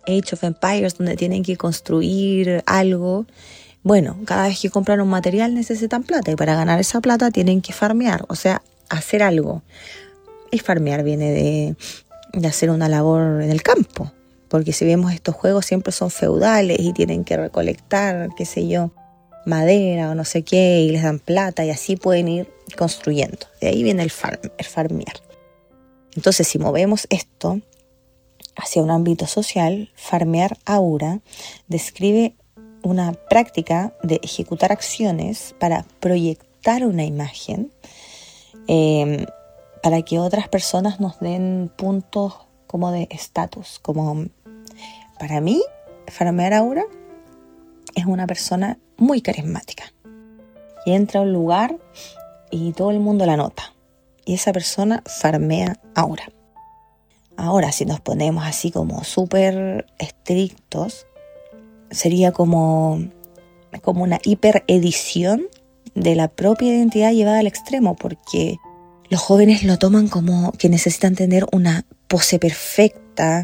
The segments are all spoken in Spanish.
Age of Empires, donde tienen que construir algo. Bueno, cada vez que compran un material necesitan plata y para ganar esa plata tienen que farmear, o sea, hacer algo. Y farmear viene de hacer una labor en el campo, porque si vemos estos juegos siempre son feudales y tienen que recolectar, qué sé yo, madera o no sé qué, y les dan plata y así pueden ir construyendo. De ahí viene el farmear. Entonces, si movemos esto hacia un ámbito social, farmear aura describe una práctica de ejecutar acciones para proyectar una imagen, para que otras personas nos den puntos como de estatus. Como para mí, farmear aura es una persona muy carismática y entra a un lugar y todo el mundo la nota. Y esa persona farmea aura. Ahora, si nos ponemos así como súper estrictos, sería como una hiperedición de la propia identidad llevada al extremo, porque los jóvenes lo toman como que necesitan tener una pose perfecta,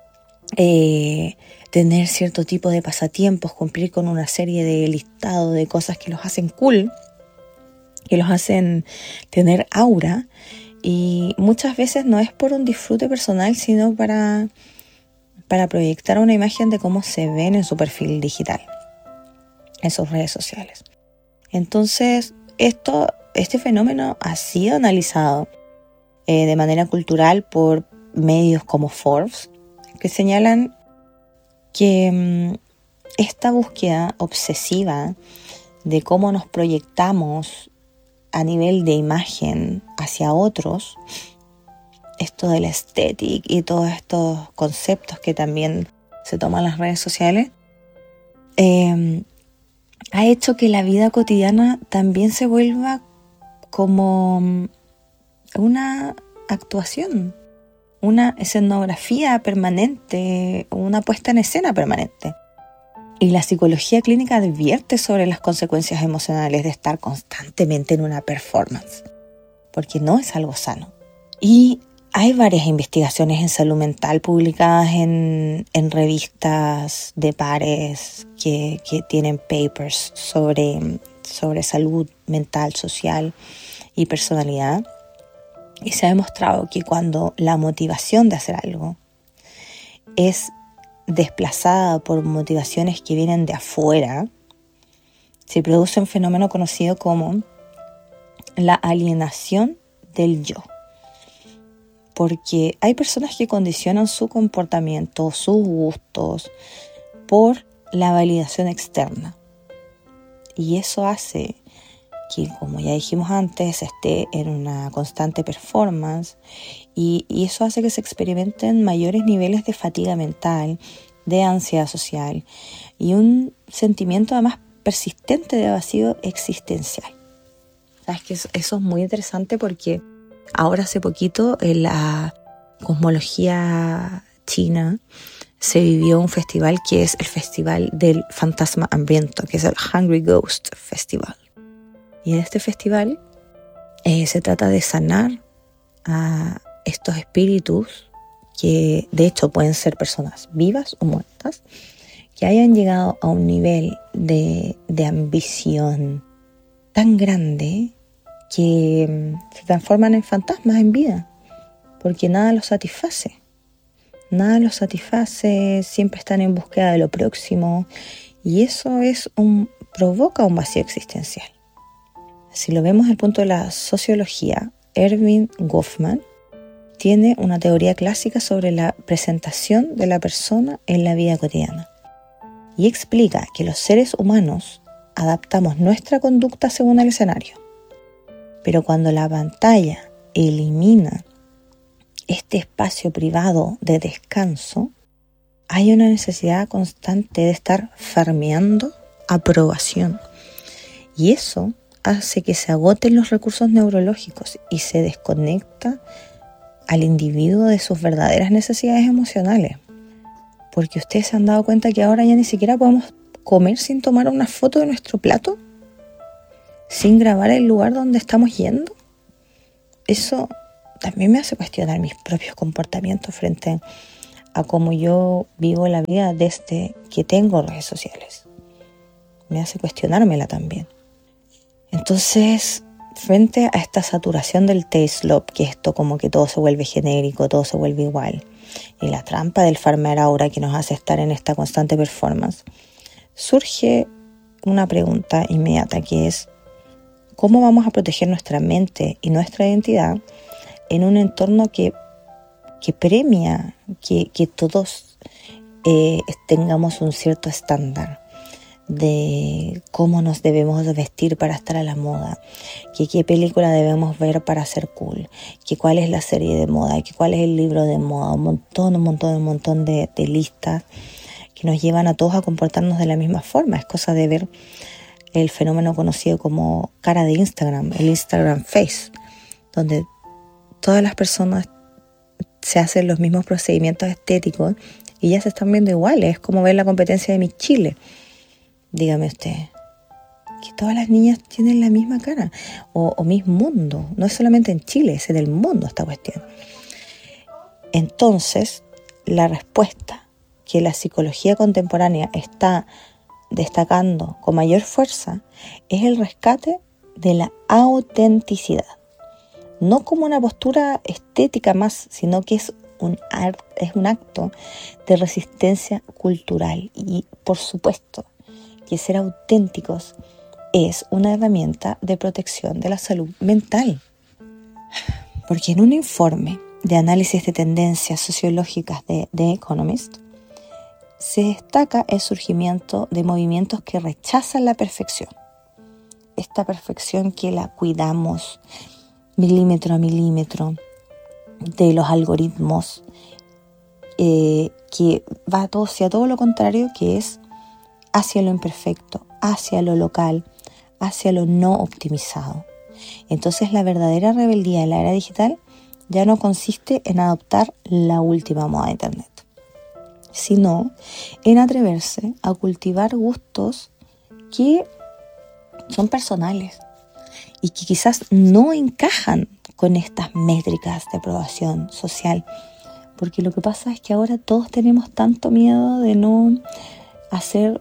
tener cierto tipo de pasatiempos, cumplir con una serie de listados de cosas que los hacen cool, que los hacen tener aura, y muchas veces no es por un disfrute personal, sino para proyectar una imagen de cómo se ven en su perfil digital, en sus redes sociales. Entonces, este fenómeno ha sido analizado de manera cultural por medios como Forbes, que señalan que esta búsqueda obsesiva de cómo nos proyectamos a nivel de imagen hacia otros, esto del aesthetic y todos estos conceptos que también se toman en las redes sociales, ha hecho que la vida cotidiana también se vuelva como una actuación, una escenografía permanente, una puesta en escena permanente. Y la psicología clínica advierte sobre las consecuencias emocionales de estar constantemente en una performance, porque no es algo sano. Y hay varias investigaciones en salud mental publicadas en revistas de pares que tienen papers sobre salud mental, social y personalidad. Y se ha demostrado que cuando la motivación de hacer algo es desplazada por motivaciones que vienen de afuera, se produce un fenómeno conocido como la alienación del yo. Porque hay personas que condicionan su comportamiento, sus gustos, por la validación externa. Y eso hace que, como ya dijimos antes, esté en una constante performance y eso hace que se experimenten mayores niveles de fatiga mental, de ansiedad social y un sentimiento además persistente de vacío existencial. ¿Sabes qué? Eso es muy interesante porque ahora hace poquito en la cosmología china se vivió un festival que es el Festival del Fantasma Hambriento, que es el Hungry Ghost Festival. Y en este festival se trata de sanar a estos espíritus que de hecho pueden ser personas vivas o muertas, que hayan llegado a un nivel de ambición tan grande que se transforman en fantasmas en vida, porque nada los satisface. Nada los satisface, siempre están en búsqueda de lo próximo y eso provoca un vacío existencial. Si lo vemos desde el punto de la sociología, Erving Goffman tiene una teoría clásica sobre la presentación de la persona en la vida cotidiana y explica que los seres humanos adaptamos nuestra conducta según el escenario, pero cuando la pantalla elimina este espacio privado de descanso, hay una necesidad constante de estar farmeando aprobación y eso hace que se agoten los recursos neurológicos y se desconecta al individuo de sus verdaderas necesidades emocionales. Porque ustedes se han dado cuenta que ahora ya ni siquiera podemos comer sin tomar una foto de nuestro plato, sin grabar el lugar donde estamos yendo. Eso también me hace cuestionar mis propios comportamientos frente a cómo yo vivo la vida desde que tengo redes sociales. Me hace cuestionármela también. Entonces, frente a esta saturación del taste love, que esto como que todo se vuelve genérico, todo se vuelve igual, y la trampa del farmear ahora que nos hace estar en esta constante performance, surge una pregunta inmediata que es: ¿cómo vamos a proteger nuestra mente y nuestra identidad en un entorno que premia que todos tengamos un cierto estándar de cómo nos debemos vestir para estar a la moda, que qué película debemos ver para ser cool, que cuál es la serie de moda, que cuál es el libro de moda, un montón de listas que nos llevan a todos a comportarnos de la misma forma? Es cosa de ver el fenómeno conocido como cara de Instagram, el Instagram Face, donde todas las personas se hacen los mismos procedimientos estéticos y ya se están viendo iguales. Es como ver la competencia de Miss Chile. Dígame usted, que todas las niñas tienen la misma cara, o Miss Mundo. No es solamente en Chile, es en el mundo esta cuestión. Entonces, la respuesta que la psicología contemporánea está destacando con mayor fuerza es el rescate de la autenticidad. No como una postura estética más, sino que es un acto de resistencia cultural. Y por supuesto que ser auténticos es una herramienta de protección de la salud mental. Porque en un informe de análisis de tendencias sociológicas de The Economist, se destaca el surgimiento de movimientos que rechazan la perfección. Esta perfección que la cuidamos milímetro a milímetro de los algoritmos, que va hacia todo lo contrario, que es hacia lo imperfecto, hacia lo local, hacia lo no optimizado. Entonces la verdadera rebeldía de la era digital ya no consiste en adoptar la última moda de internet, sino en atreverse a cultivar gustos que son personales y que quizás no encajan con estas métricas de aprobación social. Porque lo que pasa es que ahora todos tenemos tanto miedo de no hacer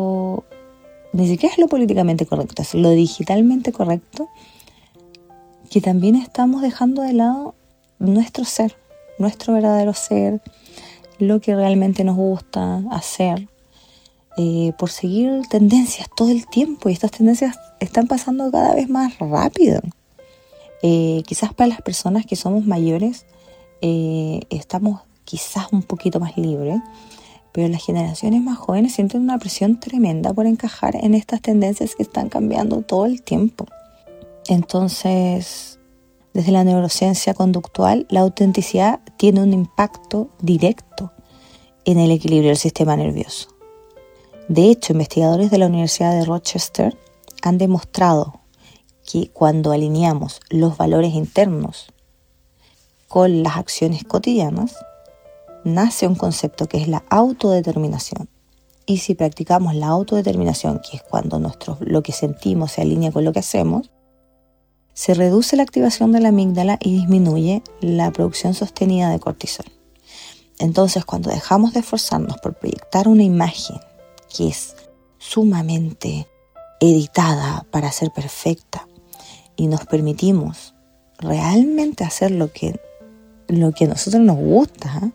ni siquiera es lo políticamente correcto, es lo digitalmente correcto, que también estamos dejando de lado nuestro ser, nuestro verdadero ser, lo que realmente nos gusta hacer, por seguir tendencias todo el tiempo. Y estas tendencias están pasando cada vez más rápido. Quizás para las personas que somos mayores estamos quizás un poquito más libres, pero las generaciones más jóvenes sienten una presión tremenda por encajar en estas tendencias que están cambiando todo el tiempo. Entonces, desde la neurociencia conductual, la autenticidad tiene un impacto directo en el equilibrio del sistema nervioso. De hecho, investigadores de la Universidad de Rochester han demostrado que cuando alineamos los valores internos con las acciones cotidianas, nace un concepto que es la autodeterminación. Y si practicamos la autodeterminación, que es cuando lo que sentimos se alinea con lo que hacemos, se reduce la activación de la amígdala y disminuye la producción sostenida de cortisol. Entonces, cuando dejamos de esforzarnos por proyectar una imagen que es sumamente editada para ser perfecta y nos permitimos realmente hacer lo que a nosotros nos gusta,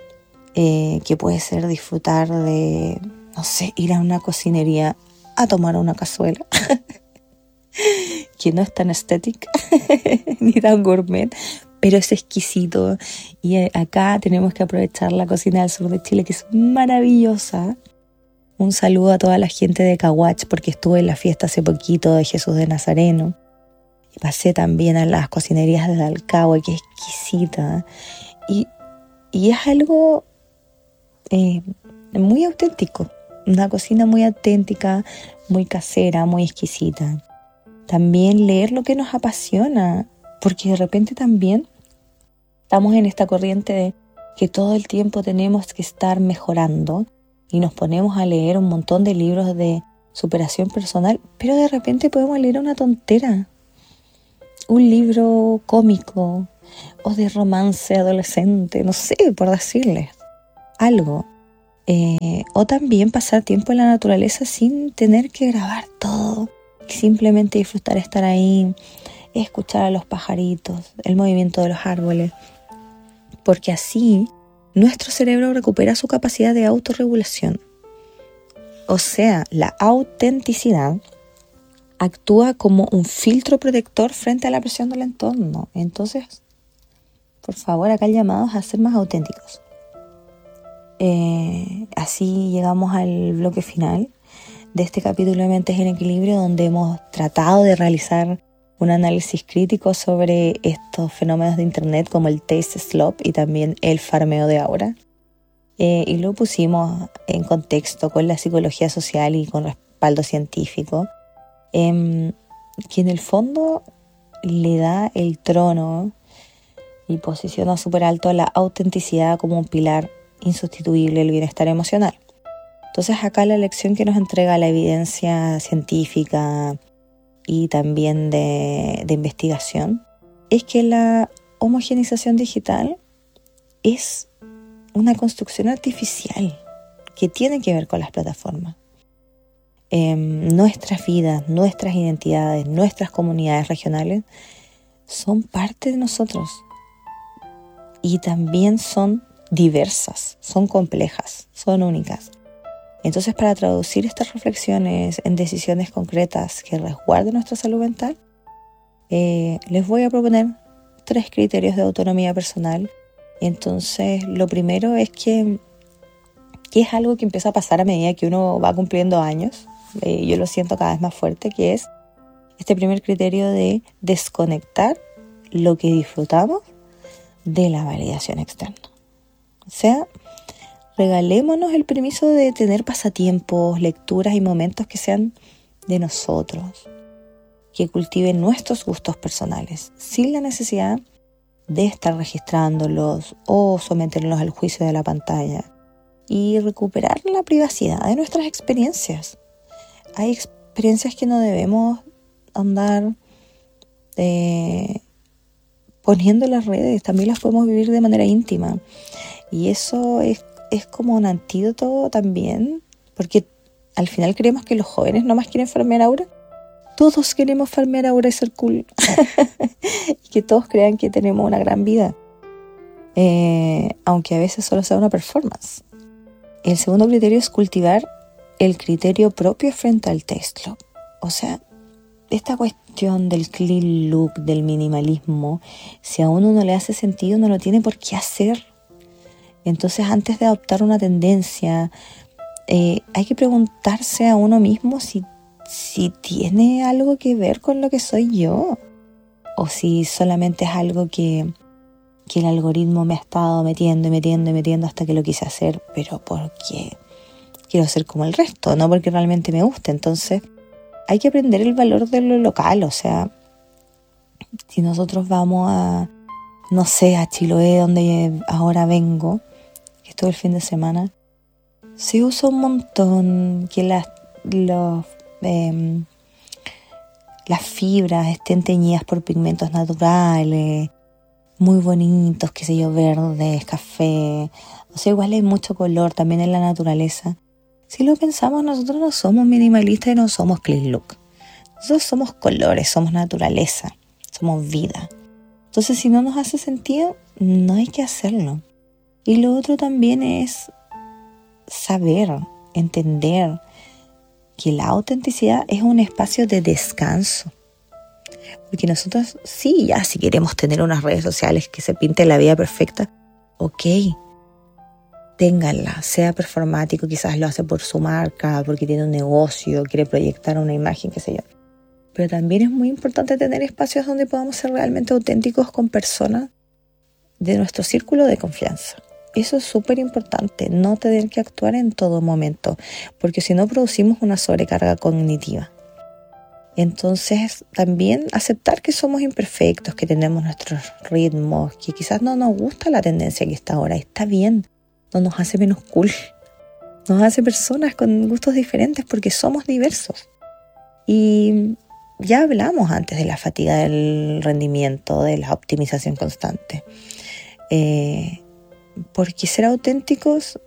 que puede ser disfrutar de, no sé, ir a una cocinería a tomar una cazuela que no es tan estética ni tan gourmet, pero es exquisito. Y acá tenemos que aprovechar la cocina del sur de Chile, que es maravillosa. Un saludo a toda la gente de Caguach, porque estuve en la fiesta hace poquito de Jesús de Nazareno. Y pasé también a las cocinerías de Dalcahue, que es exquisita. Y es algo muy auténtico. Una cocina muy auténtica, muy casera, muy exquisita. También leer lo que nos apasiona, porque de repente también estamos en esta corriente de que todo el tiempo tenemos que estar mejorando y nos ponemos a leer un montón de libros de superación personal, pero de repente podemos leer una tontera, un libro cómico o de romance adolescente, no sé, por decirles. algo. O también pasar tiempo en la naturaleza sin tener que grabar todo. Simplemente disfrutar estar ahí, escuchar a los pajaritos, el movimiento de los árboles. Porque así nuestro cerebro recupera su capacidad de autorregulación. O sea, la autenticidad actúa como un filtro protector frente a la presión del entorno. Entonces, por favor, acá el llamado es a ser más auténticos. Así llegamos al bloque final de este capítulo de Mentes en Equilibrio, donde hemos tratado de realizar un análisis crítico sobre estos fenómenos de internet como el taste slop y también el farmeo de aura. Y lo pusimos en contexto con la psicología social y con respaldo científico, que en el fondo le da el trono y posiciona súper alto la autenticidad como un pilar insustituible del bienestar emocional. Entonces acá la lección que nos entrega la evidencia científica y también de investigación es que la homogenización digital es una construcción artificial que tiene que ver con las plataformas. Nuestras vidas, nuestras identidades, nuestras comunidades regionales son parte de nosotros y también son diversas, son complejas, son únicas. Entonces, para traducir estas reflexiones en decisiones concretas que resguarden nuestra salud mental, les voy a proponer 3 criterios de autonomía personal. Entonces, lo primero es que es algo que empieza a pasar a medida que uno va cumpliendo años. Yo lo siento cada vez más fuerte, que es este primer criterio de desconectar lo que disfrutamos de la validación externa. O sea, regalémonos el permiso de tener pasatiempos, lecturas y momentos que sean de nosotros, que cultiven nuestros gustos personales, sin la necesidad de estar registrándolos o someterlos al juicio de la pantalla, y recuperar la privacidad de nuestras experiencias. Hay experiencias que no debemos andar poniendo en las redes, también las podemos vivir de manera íntima. Y eso es como un antídoto también, porque al final creemos que los jóvenes nomás quieren farmear aura. Todos queremos farmear aura y ser cool. Y que todos crean que tenemos una gran vida. Aunque a veces solo sea una performance. El segundo criterio es cultivar el criterio propio frente al taste slop. O sea, esta cuestión del clean look, del minimalismo, si a uno no le hace sentido, no lo tiene por qué hacer. Entonces, antes de adoptar una tendencia, hay que preguntarse a uno mismo si tiene algo que ver con lo que soy yo, o si solamente es algo que el algoritmo me ha estado metiendo hasta que lo quise hacer, pero porque quiero ser como el resto, no porque realmente me guste. Entonces, hay que aprender el valor de lo local. O sea, si nosotros vamos a, no sé, a Chiloé, donde ahora vengo, que estuve el fin de semana, se usa un montón que las fibras estén teñidas por pigmentos naturales, muy bonitos, qué sé yo, verdes, café. O sea, igual hay mucho color también en la naturaleza. Si lo pensamos, nosotros no somos minimalistas y no somos clean look. Nosotros somos colores, somos naturaleza, somos vida. Entonces, si no nos hace sentido, no hay que hacerlo. Y lo otro también es saber, entender que la autenticidad es un espacio de descanso. Porque nosotros, sí, ya si queremos tener unas redes sociales que se pinte la vida perfecta, ok, ténganla, sea performático, quizás lo hace por su marca, porque tiene un negocio, quiere proyectar una imagen, qué sé yo. Pero también es muy importante tener espacios donde podamos ser realmente auténticos con personas de nuestro círculo de confianza. Eso es súper importante, no tener que actuar en todo momento, porque si no producimos una sobrecarga cognitiva. Entonces, también aceptar que somos imperfectos, que tenemos nuestros ritmos, que quizás no nos gusta la tendencia que está ahora. Está bien, no nos hace menos cool. Nos hace personas con gustos diferentes porque somos diversos. Y ya hablamos antes de la fatiga del rendimiento, de la optimización constante. Porque ser auténticos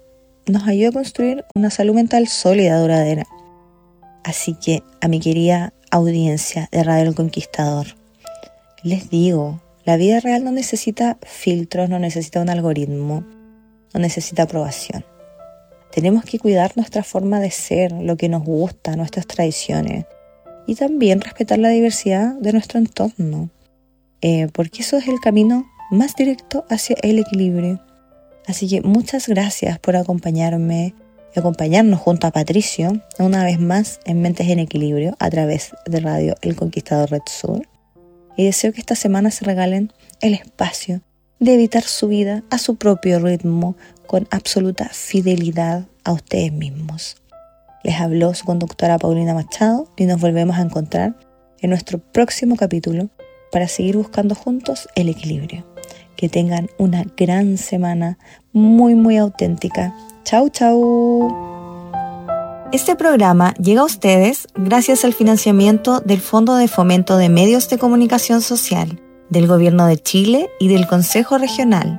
nos ayude a construir una salud mental sólida, duradera. Así que a mi querida audiencia de Radio El Conquistador, les digo, la vida real no necesita filtros, no necesita un algoritmo, no necesita aprobación. Tenemos que cuidar nuestra forma de ser, lo que nos gusta, nuestras tradiciones y también respetar la diversidad de nuestro entorno, porque eso es el camino más directo hacia el equilibrio. Así que muchas gracias por acompañarme y acompañarnos junto a Patricio una vez más en Mentes en Equilibrio a través de Radio El Conquistador Red Sur. Y deseo que esta semana se regalen el espacio de evitar su vida a su propio ritmo con absoluta fidelidad a ustedes mismos. Les habló su conductora Paulina Machado y nos volvemos a encontrar en nuestro próximo capítulo para seguir buscando juntos el equilibrio. Que tengan una gran semana muy, muy auténtica. ¡Chau, chau! Este programa llega a ustedes gracias al financiamiento del Fondo de Fomento de Medios de Comunicación Social, del Gobierno de Chile y del Consejo Regional.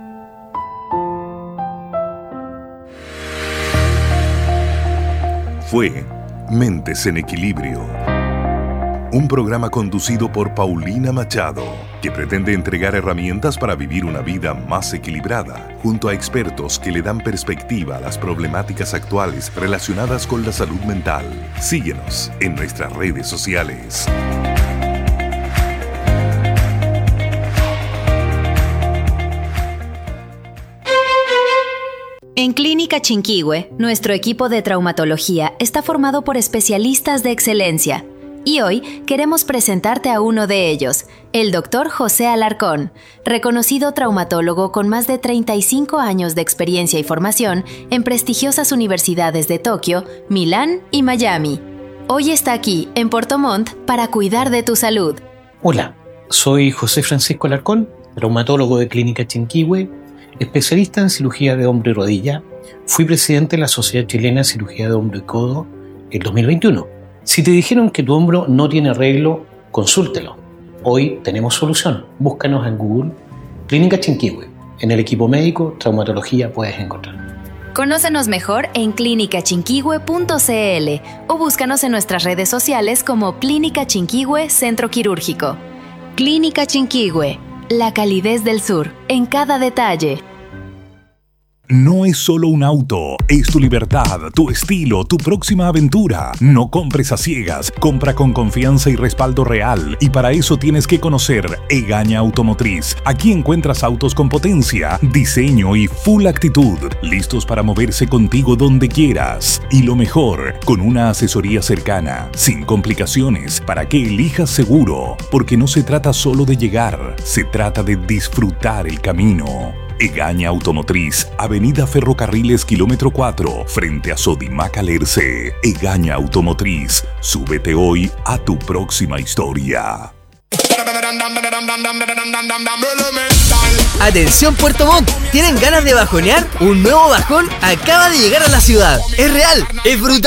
Fue Mentes en Equilibrio, un programa conducido por Paulina Machado, que pretende entregar herramientas para vivir una vida más equilibrada, junto a expertos que le dan perspectiva a las problemáticas actuales relacionadas con la salud mental. Síguenos en nuestras redes sociales. En Clínica Chinquihue, nuestro equipo de traumatología está formado por especialistas de excelencia. Y hoy queremos presentarte a uno de ellos, el Dr. José Alarcón, reconocido traumatólogo con más de 35 años de experiencia y formación en prestigiosas universidades de Tokio, Milán y Miami. Hoy está aquí, en Puerto Montt, para cuidar de tu salud. Hola, soy José Francisco Alarcón, traumatólogo de Clínica Chinquihue, especialista en cirugía de hombro y rodilla. Fui presidente de la Sociedad Chilena de Cirugía de Hombro y Codo en 2021. Si te dijeron que tu hombro no tiene arreglo, consúltelo. Hoy tenemos solución. Búscanos en Google Clínica Chinquihue. En el equipo médico, traumatología puedes encontrar. Conócenos mejor en clinicachinquihue.cl o búscanos en nuestras redes sociales como Clínica Chinquihue Centro Quirúrgico. Clínica Chinquihue, la calidez del sur, en cada detalle. No es solo un auto, es tu libertad, tu estilo, tu próxima aventura. No compres a ciegas, compra con confianza y respaldo real. Y para eso tienes que conocer Egaña Automotriz. Aquí encuentras autos con potencia, diseño y full actitud, listos para moverse contigo donde quieras. Y lo mejor, con una asesoría cercana, sin complicaciones, para que elijas seguro. Porque no se trata solo de llegar, se trata de disfrutar el camino. Egaña Automotriz, Avenida Ferrocarriles Kilómetro 4, frente a Sodimac Alerce. Egaña Automotriz, súbete hoy a tu próxima historia. Atención Puerto Montt, ¿tienen ganas de bajonear? Un nuevo bajón acaba de llegar a la ciudad. Es real, es brutal.